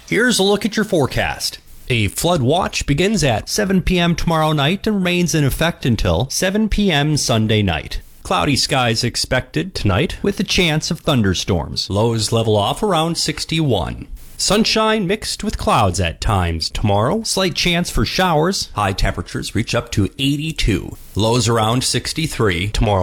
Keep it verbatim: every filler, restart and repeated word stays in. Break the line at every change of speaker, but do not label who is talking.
Here's a look at your forecast. A flood watch begins at seven p.m. tomorrow night and remains in effect until seven p.m. Sunday night. Cloudy skies expected tonight with a chance of thunderstorms. Lows level off around sixty-one. Sunshine mixed with clouds at times tomorrow. Slight chance for showers. High temperatures reach up to eighty-two. Lows around sixty-three tomorrow.